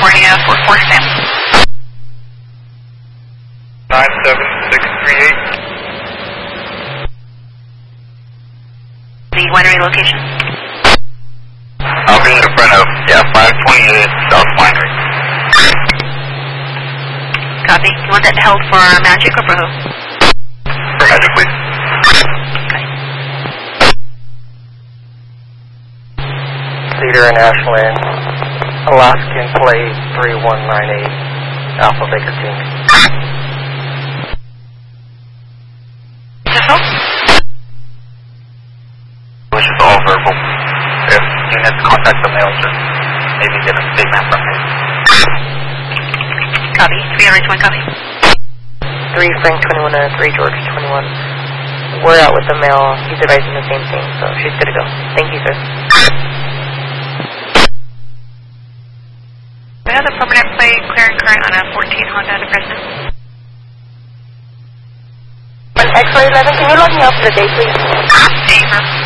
California 446. 97638. The winery location. I'll be in front of, 528 South Winery. Copy. You want that held for Magic or for who? For Magic, please. Okay. Cedar and Ashland, Alaskan Plate 3198, Alpha Baker King. Cecil? Which is all verbal. If units contact the mail, just maybe get a statement from me. Copy. 3 Orange 1 copy. 3 Frank 21 and 3 George 21. We're out with the mail. He's advising the same thing, so she's good to go. Thank you, sir. We have a permanent plate clearing current on a 14 Honda to Fresno. X-ray 11, can you log me out for the day, please? Favor.